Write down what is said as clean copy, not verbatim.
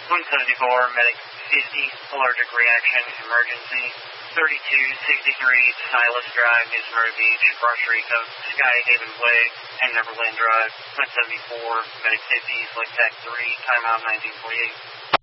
174, medic 50, allergic reaction, emergency. 3263 Silas Drive, News Murray Beach, Cross Rico, Sky Haven Way, and Neverland Drive. 174, medic 50, Flick Tac 3, timeout 1948.